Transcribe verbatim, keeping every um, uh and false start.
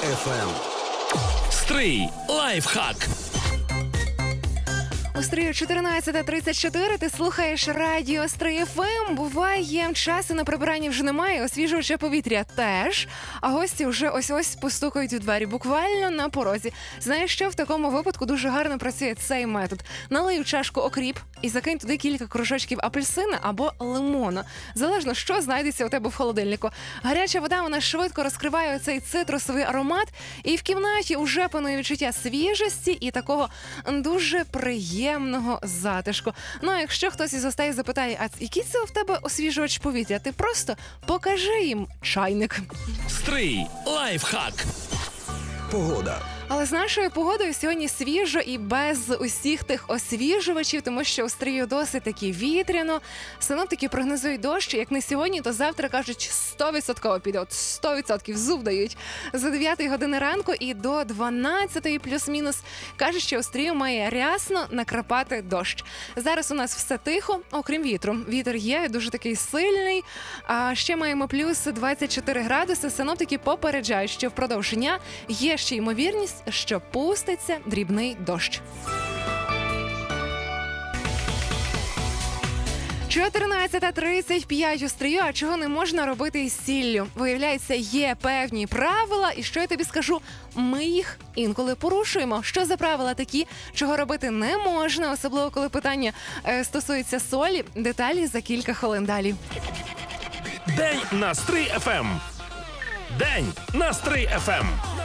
еф ем. Стрий лайфхак. У Стрию чотирнадцята тридцять чотири, ти слухаєш радіо Стрий еф ем. Буває, часу на прибирання вже немає, освіжувача повітря теж, а гості вже ось-ось постукають у двері, буквально на порозі. Знаєш що? В такому випадку дуже гарно працює цей метод. Налий у чашку окріп і закинь туди кілька кружочків апельсина або лимона. Залежно, що знайдеться у тебе в холодильнику. Гаряча вода, вона швидко розкриває цей цитрусовий аромат, і в кімнаті уже панує відчуття свіжості і такого дуже приємного затишку. Ну, а якщо хтось із гостей запитає, а який це в тебе освіжувач повітря, ти просто покажи їм чайник. Стрий лайфхак. Погода. Але з нашою погодою сьогодні свіжо і без усіх тих освіжувачів, тому що у Стрию досить таки вітряно. Синоптики прогнозують дощ, як не сьогодні, то завтра, кажуть, сто відсотків піде, от сто відсотків зуб дають. За дев'ятої години ранку і до дванадцятої плюс-мінус кажуть, що у Стрию має рясно накрапати дощ. Зараз у нас все тихо, окрім вітру. Вітер є, дуже такий сильний, а ще маємо плюс двадцять чотири градуси. Синоптики попереджають, що впродовж дня є ще ймовірність, що пуститься дрібний дощ. чотирнадцята тридцять п'ять у Стрию, а чого не можна робити із сіллю? Виявляється, є певні правила, і що я тобі скажу, ми їх інколи порушуємо. Що за правила такі, чого робити не можна, особливо коли питання е, стосується солі. Деталі за кілька хвилин далі. День на Стрий еф ем. День на Стрий еф ем.